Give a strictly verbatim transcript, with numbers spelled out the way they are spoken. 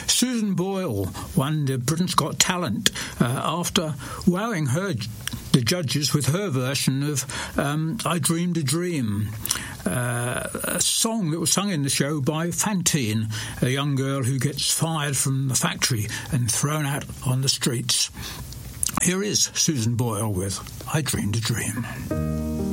Susan Boyle won the Britain's Got Talent uh, after wowing her the judges with her version of um, I Dreamed a Dream, uh, a song that was sung in the show by Fantine, a young girl who gets fired from the factory and thrown out on the streets. Here is Susan Boyle with I Dreamed a Dream.